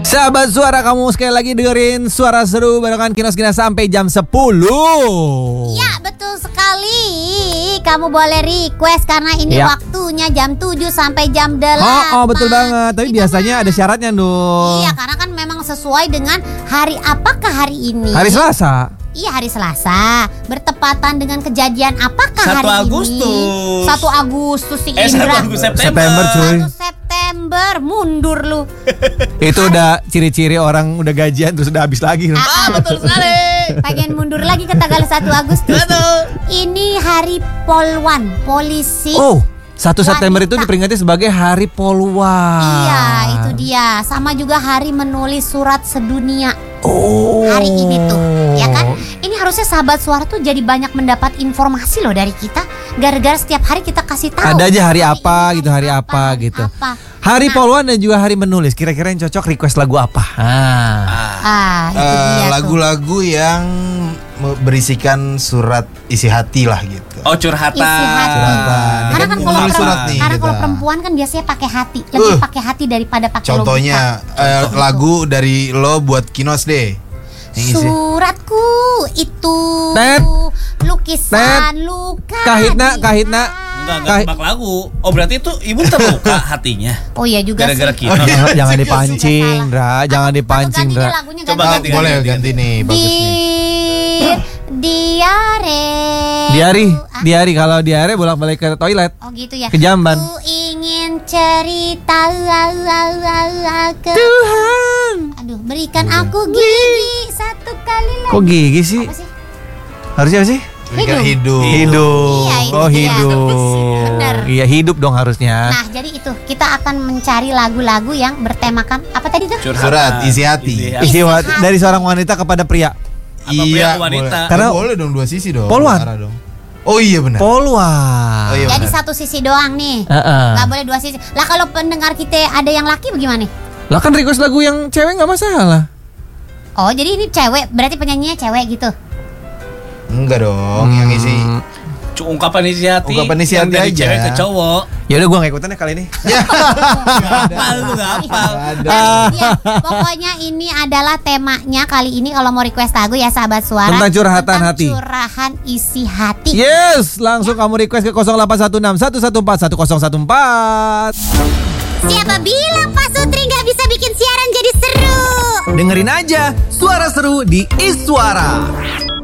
Sahabat Suara, kamu sekali lagi dengerin Suara Seru barengan Kinos Gina sampai jam 10. Ya, betul sekali. Kamu boleh request karena ini waktunya jam 7 sampai jam 8. Oh, betul banget. Tapi biasanya ada syaratnya, Nur. Iya, karena kan memang sesuai dengan hari apakah hari ini? Hari Selasa. Iya, hari Selasa. Bertepatan dengan kejadian apakah 1 hari Agustus. ini? 1 Agustus si Indra. 1 September cuy. 1 September, mundur lu. Itu udah ciri-ciri orang udah gajian terus udah habis lagi. Betul sekali. Pengen mundur lagi ke tanggal 1 Agustus. Ini hari Polwan, polisi. Oh, 1 September wanita. itu diperingati sebagai Hari Polwan. Iya, itu dia. Sama juga hari menulis surat sedunia. Oh. Hari ini tuh, ya kan? Ini harusnya sahabat Suara tuh jadi banyak mendapat informasi loh dari kita. Gara-gara setiap hari kita kasih tahu. Ada aja hari apa gitu, hari apa gitu. Hari Polwan dan juga hari menulis. Kira-kira yang cocok request lagu apa? Itu dia lagu-lagu yang berisikan surat isi hati lah gitu. Oh, curhatan. Isi hati. Karena kan kalau surat nih, karena kalau kita. perempuan kan biasanya pakai hati, lebih pakai hati daripada pakai logika. Contohnya lagu dari lo buat Kinos deh. Yang isi. Suratku itu Tet. lukisan luka. Kahitna. Enggak tebak lagu. Oh, berarti itu ibu terluka hatinya. Oh iya juga Gara-gara sih. kita. Jangan dipancing, Dra. Jangan dipancing, Ganti deh Dra. lagunya, Coba ganti. ganti. Boleh ganti nih, bagus nih. Diare kalau diare bolak-balik ke toilet. Oh gitu ya. Ke jamban. Ku ingin cerita ke Tuhan. Aduh, berikan aku gigi satu kali lagi. Kok gigi sih? Apa sih? Harusnya apa sih? Hidup. Iya, itu Oh, dia. hidup. Bener. Iya, hidup dong harusnya. Nah, jadi itu kita akan mencari lagu-lagu yang bertemakan apa tadi tuh? Surat isi hati. Isi dari seorang wanita kepada pria. Apa pria atau wanita? Boleh. Karena- Boleh dong dua sisi dong. Polwan. Dua arah dong. Oh iya benar. Polwan. Oh, iya. Jadi benar. satu sisi doang nih. Heeh. Gak boleh dua sisi. Lah kalau pendengar kita ada yang laki bagaimana? Lah kan request lagu yang cewek nggak masalah. Oh, jadi ini cewek, berarti penyanyinya cewek gitu. Enggak dong, yang isi. Ungkapan isi hati. Ungkapan isi yang hati dari aja. cewek ke cowok. Ya udah, gua nggak ikutan ya kali ini. Hafal lu enggak hafal. Ya, pokoknya ini adalah temanya kali ini kalau mau request lagu ya sahabat Suara. Tentang curhatan tentang hati. Curahan isi hati. Yes, langsung kamu request ke 0816 114 1014. Siapa bilang Pak Sutri nggak bisa bikin siaran jadi seru? Dengerin aja Suara Seru di Iswara.